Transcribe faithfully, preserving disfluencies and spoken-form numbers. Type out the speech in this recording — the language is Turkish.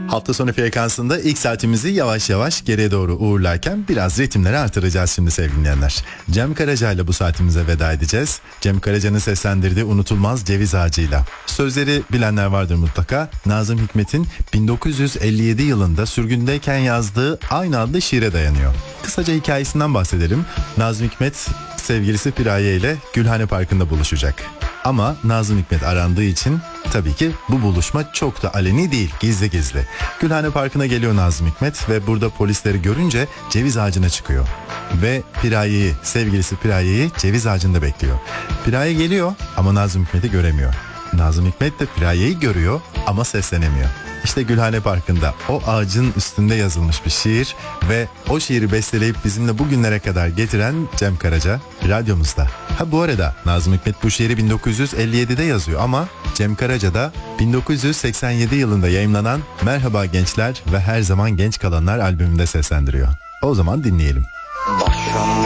Hafta sonu frekansında ilk saatimizi yavaş yavaş geriye doğru uğurlarken biraz ritimleri artıracağız şimdi sevgili dinleyenler. Cem Karaca ile bu saatimize veda edeceğiz. Cem Karaca'nın seslendirdiği unutulmaz Ceviz Ağacı'yla. Sözleri bilenler vardır mutlaka. Nazım Hikmet'in bin dokuz yüz elli yedi yılında sürgündeyken yazdığı aynı adlı şiire dayanıyor. Kısaca hikayesinden bahsedelim. Nazım Hikmet sevgilisi Piraye ile Gülhane Parkı'nda buluşacak. Ama Nazım Hikmet arandığı için tabii ki bu buluşma çok da aleni değil, gizli gizli. Gülhane Parkı'na geliyor Nazım Hikmet ve burada polisleri görünce ceviz ağacına çıkıyor. Ve Piraye'yi, sevgilisi Piraye'yi ceviz ağacında bekliyor. Piraye geliyor ama Nazım Hikmet'i göremiyor. Nazım Hikmet de Piraye'yi görüyor ama seslenemiyor. İşte Gülhane Parkı'nda o ağacın üstünde yazılmış bir şiir ve o şiiri besteleyip bizimle bugünlere kadar getiren Cem Karaca radyomuzda. Ha bu arada Nazım Hikmet bu şiiri bin dokuz yüz elli yedide yazıyor ama Cem Karaca da bin dokuz yüz seksen yedi yılında yayımlanan Merhaba Gençler ve Her Zaman Genç Kalanlar albümünde seslendiriyor. O zaman dinleyelim. Başım